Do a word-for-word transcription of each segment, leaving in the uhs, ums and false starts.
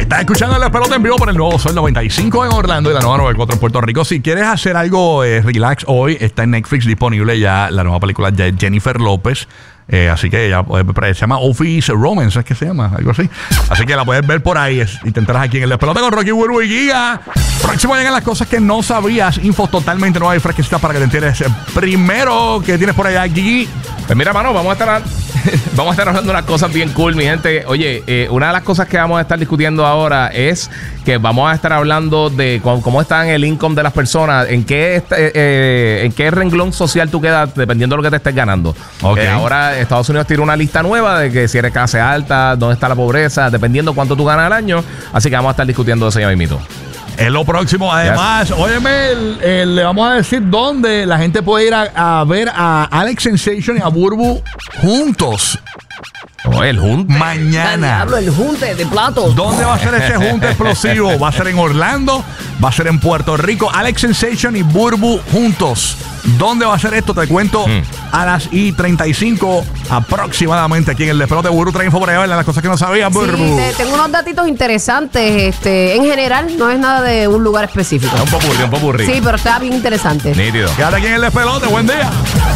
Estás escuchando El Despelote en vivo por el nuevo Sol noventa y cinco en Orlando y la nueva noventa y cuatro en Puerto Rico. Si quieres hacer algo eh, relax hoy, está en Netflix disponible ya la nueva película de Jennifer López. Eh, así que ya eh, se llama Office Romance, ¿es que se llama? Algo así. Así que la puedes ver por ahí es, y te enteras aquí en El Despelote con Rocky, Burbu y Giga. Próximo llegan las cosas que no sabías. Info totalmente nueva y fresquecita para que te enteres. Primero, ¿qué tienes por allá, Gigi? Pues mira, mano, vamos a estar vamos a estar hablando de unas cosas bien cool, mi gente. Oye, eh, una de las cosas que vamos a estar discutiendo ahora es que vamos a estar hablando de cómo, cómo está el income de las personas, en qué eh, eh, en qué renglón social tú quedas dependiendo de lo que te estés ganando. Okay. Eh, ahora Estados Unidos tiene una lista nueva de que si eres clase alta, dónde está la pobreza, dependiendo cuánto tú ganas al año. Así que vamos a estar discutiendo eso ya mismito. Es lo próximo. Además, yes. óyeme, el, el, le vamos a decir dónde la gente puede ir a, a ver a Alex Sensation y a Burbu juntos. Oh, el junte. Mañana. Hablo, el junte de platos. ¿Dónde va a ser ese junte explosivo? ¿Va a ser en Orlando? ¿Va a ser en Puerto Rico? Alex Sensation y Burbu juntos. ¿Dónde va a ser esto? Te cuento mm. a las y treinta y cinco aproximadamente aquí en El Despelote. Burbu trae info por ahí, las cosas que no sabías, Burbu. Sí, te, tengo unos datitos interesantes. Este, en general, no es nada de un lugar específico. Es un popurrí, un popurrí. Sí, pero está bien interesante. Nítido. Quédate aquí en El Despelote. Buen día.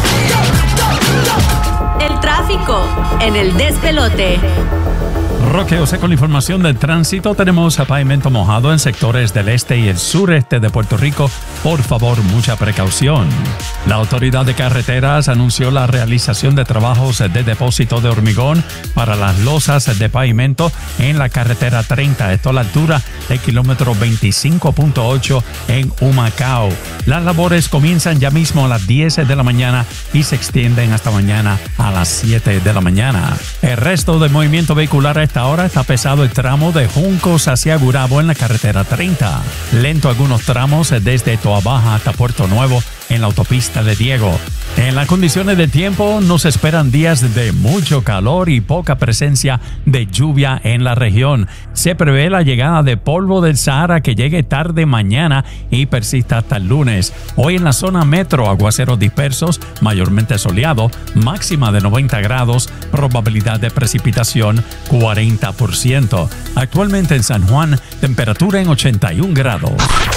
El tráfico en El Despelote. Roque José con la información del tránsito. Tenemos pavimento mojado en sectores del este y el sureste de Puerto Rico. Por favor, mucha precaución. La Autoridad de Carreteras anunció la realización de trabajos de depósito de hormigón para las losas de pavimento en la carretera treinta. Esto a la altura del kilómetro veinticinco punto ocho en Humacao. Las labores comienzan ya mismo a las diez de la mañana y se extienden hasta mañana a las siete de la mañana. El resto del movimiento vehicular a esta hora está pesado el tramo de Juncos hacia Gurabo en la carretera treinta. Lento algunos tramos desde Toabaja hasta Puerto Nuevo en la autopista de Diego. En las condiciones de tiempo nos esperan días de mucho calor y poca presencia de lluvia en la región. Se prevé la llegada de polvo del Sahara que llegue tarde mañana y persista hasta el lunes. Hoy en la zona metro, aguaceros dispersos, mayormente soleado, máxima de noventa grados, probabilidad de precipitación cuarenta por ciento. Actualmente en San Juan, temperatura en ochenta y un grados.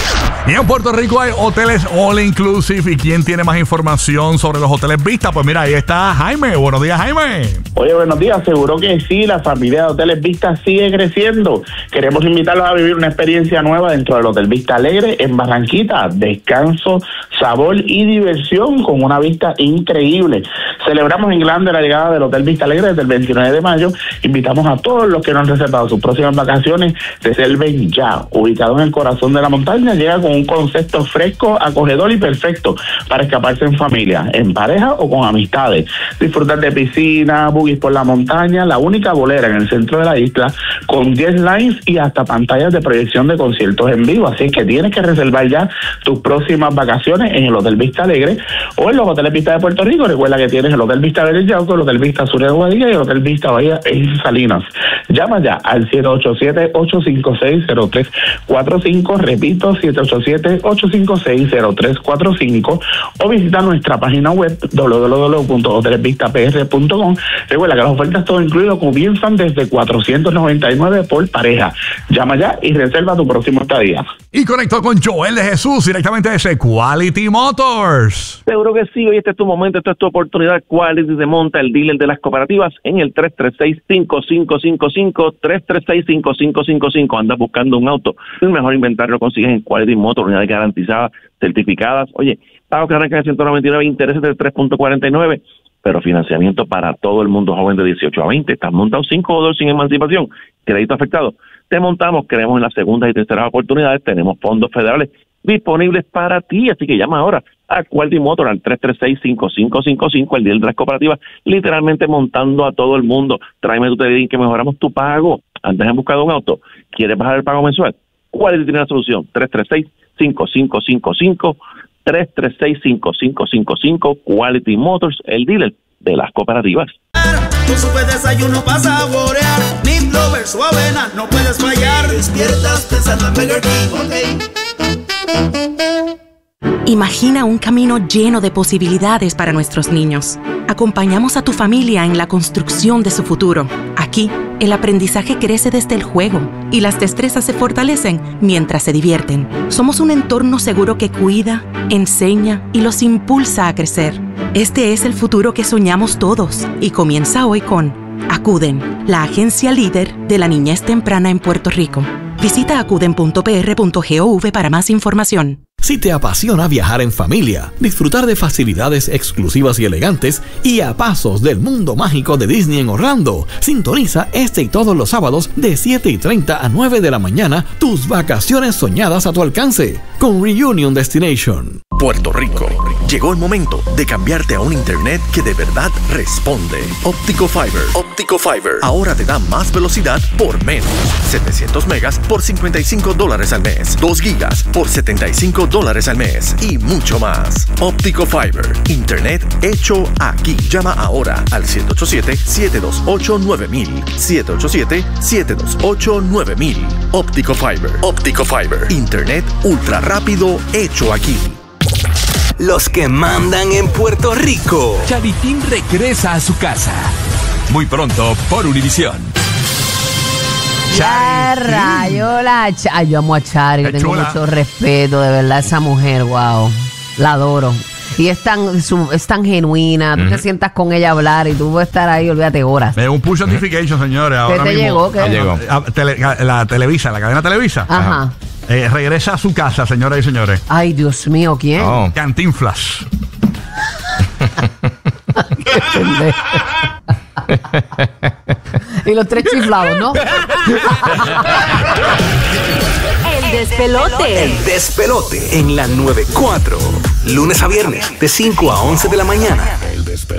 Y en Puerto Rico hay hoteles all inclusive. ¿Y quién tiene más información sobre los hoteles Vista? Pues mira, ahí está Jaime. Buenos días, Jaime. Oye, buenos días. Seguro que sí, la familia de Hoteles Vista sigue creciendo. Queremos invitarlos a vivir una experiencia nueva dentro del Hotel Vista Alegre en Barranquita. Descanso, sabor y diversión con una vista increíble. Celebramos en grande la llegada del Hotel Vista Alegre desde el veintinueve de mayo. Invitamos a todos los que no han reservado sus próximas vacaciones, reserven ya. Ubicado en el corazón de la montaña, llega con un concepto fresco, acogedor y perfecto para escaparse en familia, en pareja o con amistades. Disfrutar de piscina, buggies por la montaña, la única bolera en el centro de la isla, con diez lines y hasta pantallas de proyección de conciertos en vivo. Así que tienes que reservar ya tus próximas vacaciones en el Hotel Vista Alegre o en los Hoteles Vista de Puerto Rico. Recuerda que tienes el Hotel Vista Vélez Yauco, el Hotel Vista Sur de Guadilla y el Hotel Vista Bahía en Salinas. Llama ya al siete ocho siete, ocho cinco seis, cero tres cuatro cinco, repito, siete ocho siete, ocho cinco seis, cero tres cuatro cinco, o visita nuestra página web doble u doble u doble u punto hoteles vista p r punto com. Recuerda que las ofertas todo incluido comienzan desde cuatrocientos noventa y nueve por pareja. Llama ya y reserva tu próximo estadía. Y conecto con Joel de Jesús directamente desde Quality Motors. Seguro que sí, hoy este es tu momento, esta es tu oportunidad. Quality te monta, el dealer de las cooperativas, en el tres tres seis, cinco cinco cinco cinco, tres tres seis, cinco cinco cinco cinco. Andas buscando un auto, el mejor inventario lo consigues en Quality Motors, unidades garantizadas, certificadas. Oye, pagos que arrancan en ciento noventa y nueve, intereses del tres punto cuarenta y nueve, pero financiamiento para todo el mundo joven de dieciocho a veinte. Estás montado cinco dólares sin emancipación, crédito afectado. Te montamos, creemos en las segundas y terceras oportunidades, tenemos fondos federales disponibles para ti, así que llama ahora a Quality Motor al tres tres seis, cinco cinco cinco cinco, el deal de las cooperativas, literalmente montando a todo el mundo. Tráeme tu T D I que mejoramos tu pago. Antes has buscado un auto, ¿quieres bajar el pago mensual? Quality tiene la solución. tres tres seis, cinco cinco cinco cinco, tres tres seis, cinco cinco cinco cinco, Quality Motors, el dealer de las cooperativas. Con super desayuno para saborear, Meat Lovers o avena, no puedes fallar. Despiertas pensando en Burger King, Imagina un camino lleno de posibilidades para nuestros niños. Acompañamos a tu familia en la construcción de su futuro. Aquí el aprendizaje crece desde el juego y las destrezas se fortalecen mientras se divierten. Somos un entorno seguro que cuida, enseña y los impulsa a crecer. Este es el futuro que soñamos todos y comienza hoy con Acuden, la agencia líder de la niñez temprana en Puerto Rico. Visita acuden punto p r punto gov para más información. Si te apasiona viajar en familia, disfrutar de facilidades exclusivas y elegantes y a pasos del mundo mágico de Disney en Orlando, sintoniza este y todos los sábados de siete y treinta a nueve de la mañana tus vacaciones soñadas a tu alcance con Reunion Destination. Puerto Rico. Llegó el momento de cambiarte a un internet que de verdad responde. Optico Fiber. Optico Fiber. Ahora te da más velocidad por menos. setecientos megas por cincuenta y cinco dólares al mes. dos gigas por setenta y cinco dólares al mes. Y mucho más. Optico Fiber. Internet hecho aquí. Llama ahora al siete ocho siete, siete dos ocho, nueve mil. siete ocho siete, siete dos ocho, nueve mil. Optico Fiber. Optico Fiber. Internet ultra rápido hecho aquí. Los que mandan en Puerto Rico. Charitín regresa a su casa. Muy pronto por Univisión. Ya rayo la Ch- Ay, yo amo a Chari, yo tengo chula. mucho respeto, de verdad, esa mujer, wow. La adoro. Y es tan, su- es tan genuina, tú te sientas con ella a hablar y tú puedes estar ahí, olvídate, horas. Eh, un push notification, señores. Ahora te mismo. llegó? ¿Qué? Ah, llegó. ah, tele- la Televisa, la cadena Televisa. Ajá. Eh, regresa a su casa, señoras y señores. Ay, Dios mío, ¿quién? Oh. Cantinflas. Y los tres chiflados, ¿no? El despelote. El despelote en la noventa y cuatro. Lunes a viernes de cinco a once de la mañana